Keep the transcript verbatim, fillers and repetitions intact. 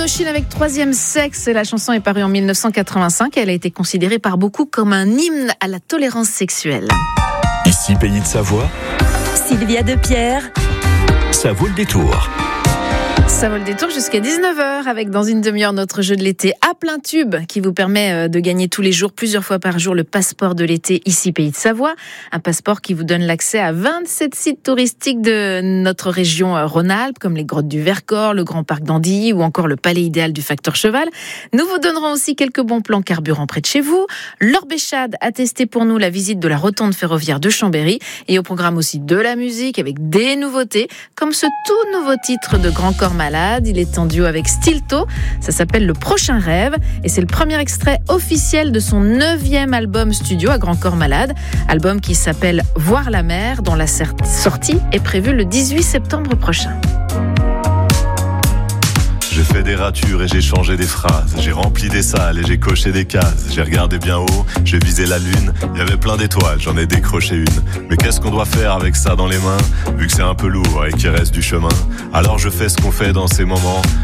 Indochine avec Troisième Sexe. La chanson est parue en dix-neuf cent quatre-vingt-cinq et elle a été considérée par beaucoup comme un hymne à la tolérance sexuelle. Ici, Pays de Savoie, Sylvia Depierre, ça vaut le détour. Ça vaut le détour jusqu'à dix-neuf heures avec dans une demi-heure notre jeu de l'été à plein tube qui vous permet de gagner tous les jours, plusieurs fois par jour, le passeport de l'été ici Pays de Savoie. Un passeport qui vous donne l'accès à vingt-sept sites touristiques de notre région Rhône-Alpes comme les grottes du Vercors, le Grand Parc d'Andilly ou encore le Palais idéal du Facteur Cheval. Nous vous donnerons aussi quelques bons plans carburant près de chez vous. Laure Béchade a testé pour nous la visite de la rotonde ferroviaire de Chambéry et au programme aussi de la musique avec des nouveautés comme ce tout nouveau titre de Grand Corps Malade. Il est en duo avec Stilto. Ça s'appelle Le Prochain Rêve et c'est le premier extrait officiel de son neuvième album studio à Grand Corps Malade. Album qui s'appelle Voir la mer, dont la sortie est prévue le dix-huit septembre prochain. J'ai fait des ratures et j'ai changé des phrases. J'ai rempli des salles et j'ai coché des cases. J'ai regardé bien haut, j'ai visé la lune. Il y avait plein d'étoiles, j'en ai décroché une. Mais qu'est-ce qu'on doit faire avec ça dans les mains, vu que c'est un peu lourd et qu'il reste du chemin? Alors je fais ce qu'on fait dans ces moments.